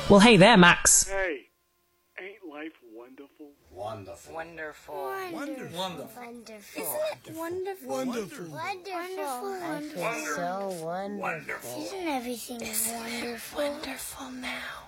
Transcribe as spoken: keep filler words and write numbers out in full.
Well, hey there, Max. Hey, ain't life wonderful? Wonderful. Wonderful. Wonderful. Wonderful. Wonderful. Isn't it wonderful? Wonderful. Wonderful. I feel so wonderful. Wonderful. Isn't everything wonderful? Wonderful now.